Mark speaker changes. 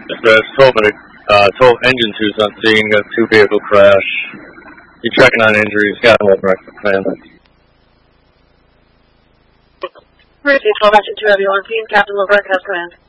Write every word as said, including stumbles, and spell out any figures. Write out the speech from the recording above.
Speaker 1: Dispatch, twelve minute, uh, twelve engine two's on scene, got two vehicle crash. You're checking on injuries, got one wreck for command.
Speaker 2: Receive twelve engine two, everyone, team, Captain Lilbert has command.